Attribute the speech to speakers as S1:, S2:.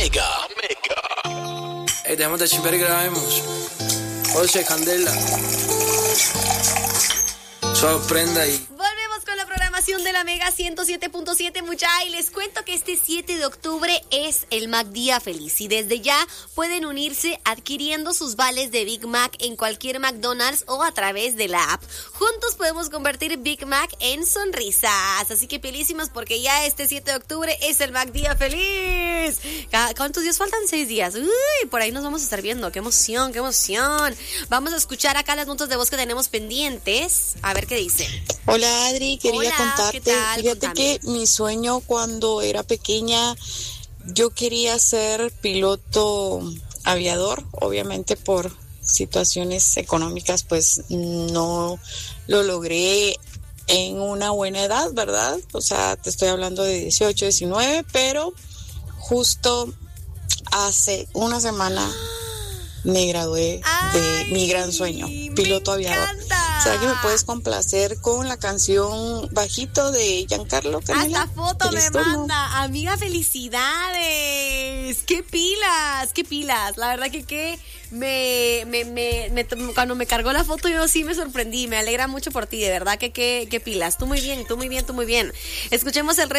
S1: Hey, dejemos de chimber y grabemos. José Candela. Sorprenda y...
S2: Volvemos con la programación de la Mega 107.7, mucha. Y les cuento que este 7 de octubre es el McDía Feliz. Y desde ya pueden unirse adquiriendo sus vales de Big Mac en cualquier McDonald's o a través de la app. Juntos podemos convertir Big Mac en sonrisas. Así que pilísimas porque ya este 7 de octubre es el McDía Feliz. ¿Cuántos días faltan? 6 días. Uy, por ahí nos vamos a estar viendo. ¡Qué emoción, qué emoción! Vamos a escuchar acá las notas de voz que tenemos pendientes. A ver qué dice.
S3: Hola Adri, quería
S2: Hola,
S3: contarte,
S2: ¿qué tal?
S3: fíjate
S2: Contame.
S3: que mi sueño cuando era pequeña, yo quería ser piloto aviador, obviamente por situaciones económicas pues no lo logré en una buena edad, ¿verdad? O sea, te estoy hablando de 18, 19, pero justo hace una semana me gradué de mi gran sueño, piloto aviador.
S2: Encanta.
S3: ¿Será que me puedes complacer con la canción Bajito de Giancarlo Canela?
S2: Hasta foto me
S3: Feliz turno.
S2: manda. Amiga, felicidades. ¡Qué pilas! ¡Qué pilas! La verdad que cuando me cargó la foto yo sí me sorprendí. Me alegra mucho por ti, de verdad que qué pilas. Tú muy bien, tú muy bien, tú muy bien. Escuchemos el resto.